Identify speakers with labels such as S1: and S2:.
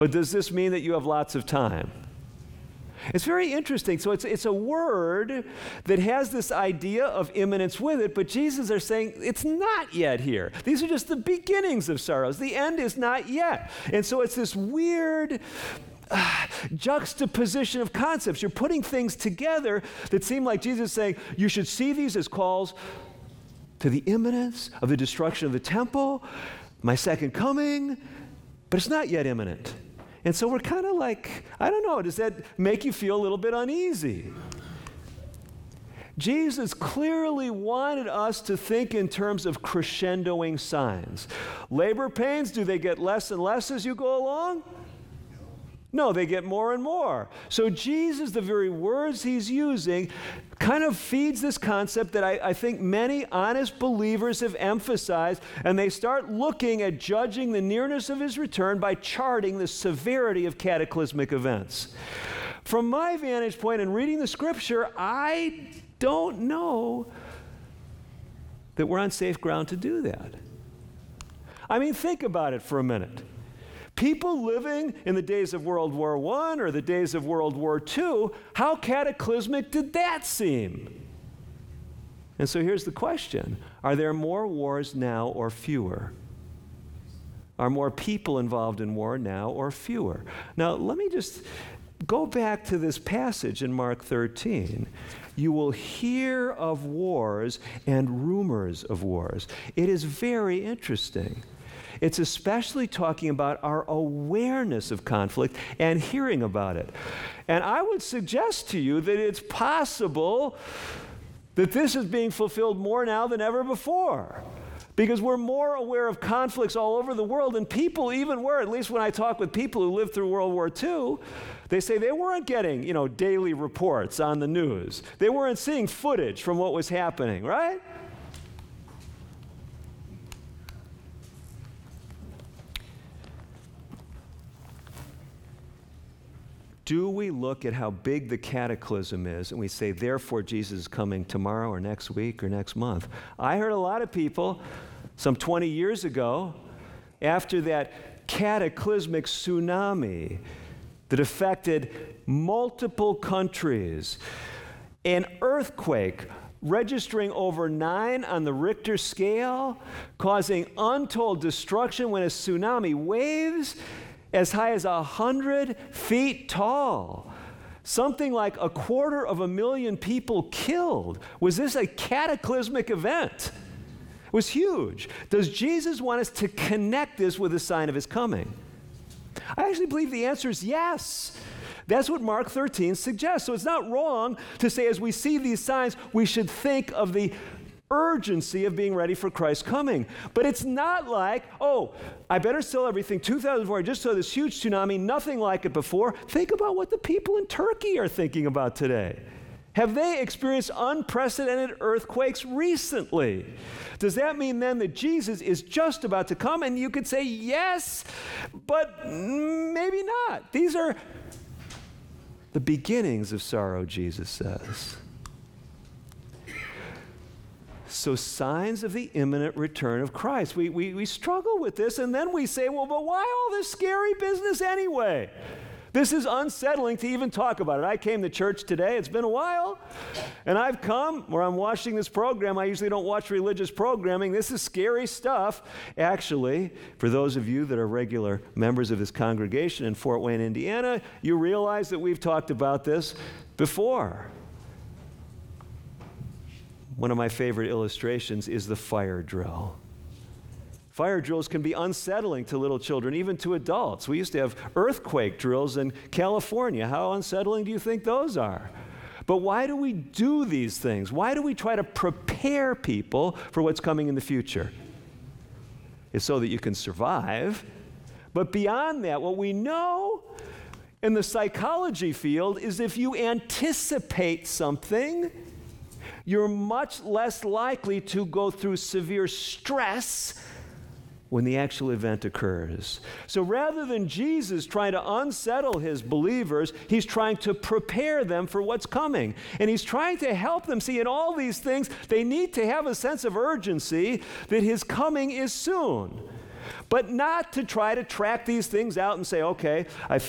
S1: But does this mean that you have lots of time? It's very interesting. So it's a word that has this idea of imminence with it, but Jesus are saying it's not yet here. These are just the beginnings of sorrows. The end is not yet. And so it's this weird juxtaposition of concepts. You're putting things together that seem like Jesus is saying you should see these as calls to the imminence of the destruction of the temple, my second coming, but it's not yet imminent. And so we're kind of like, I don't know, does that make you feel a little bit uneasy? Jesus clearly wanted us to think in terms of crescendoing signs. Labor pains, do they get less and less as you go along? No, they get more and more. So Jesus, the very words he's using, kind of feeds this concept that I think many honest believers have emphasized, and they start looking at judging the nearness of his return by charting the severity of cataclysmic events. From my vantage point in reading the scripture, I don't know that we're on safe ground to do that. I mean, think about it for a minute. People living in the days of World War I or the days of World War II, how cataclysmic did that seem? And so here's the question. Are there more wars now or fewer? Are more people involved in war now or fewer? Now, let me just go back to this passage in Mark 13. You will hear of wars and rumors of wars. It is very interesting. It's especially talking about our awareness of conflict and hearing about it. And I would suggest to you that it's possible that this is being fulfilled more now than ever before. Because we're more aware of conflicts all over the world, and people even were, at least when I talk with people who lived through World War II, they say they weren't getting, daily reports on the news. They weren't seeing footage from what was happening, right? Do we look at how big the cataclysm is and we say, therefore, Jesus is coming tomorrow or next week or next month? I heard a lot of people some 20 years ago, after that cataclysmic tsunami that affected multiple countries, an earthquake registering over 9 on the Richter scale, causing untold destruction when a tsunami waves as high as 100 feet tall. Something like 250,000 people killed. Was this a cataclysmic event? It was huge. Does Jesus want us to connect this with a sign of his coming? I actually believe the answer is yes. That's what Mark 13 suggests. So it's not wrong to say as we see these signs, we should think of the urgency of being ready for Christ's coming. But it's not like, I better sell everything 2004. I just saw this huge tsunami, nothing like it before. Think about what the people in Turkey are thinking about today. Have they experienced unprecedented earthquakes recently? Does that mean then that Jesus is just about to come? And you could say yes, but maybe not. These are the beginnings of sorrow, Jesus says. So signs of the imminent return of Christ. We struggle with this, and then we say, well, but why all this scary business anyway? This is unsettling to even talk about it. I came to church today. It's been a while. And I've come where I'm watching this program. I usually don't watch religious programming. This is scary stuff. Actually, for those of you that are regular members of this congregation in Fort Wayne, Indiana, you realize that we've talked about this before. One of my favorite illustrations is the fire drill. Fire drills can be unsettling to little children, even to adults. We used to have earthquake drills in California. How unsettling do you think those are? But why do we do these things? Why do we try to prepare people for what's coming in the future? It's so that you can survive. But beyond that, what we know in the psychology field is if you anticipate something, you're much less likely to go through severe stress when the actual event occurs. So rather than Jesus trying to unsettle his believers, he's trying to prepare them for what's coming. And he's trying to help them see in all these things, they need to have a sense of urgency that his coming is soon. But not to try to track these things out and say, okay,